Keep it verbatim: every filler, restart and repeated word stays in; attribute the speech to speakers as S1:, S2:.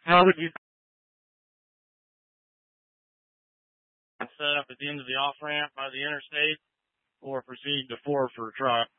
S1: How would you set up at the end of the off-ramp by the interstate or proceed to four for a truck?